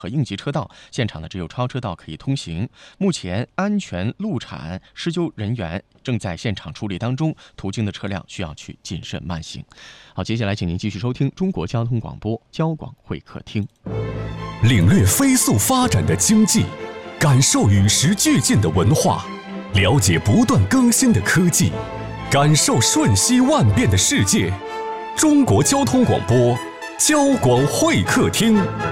和应急车道，现场呢只有超车道可以通行。目前安全路铲施救人员正在现场处理当中，途经的车辆需要去谨慎慢行。好，接下来请您继续收听中国交通广播交广会客厅， 领略飞速发展的经济，感受与时俱进的文化，了解不断更新的科技，感受瞬息万变的世界。中国交通广播交广会客厅。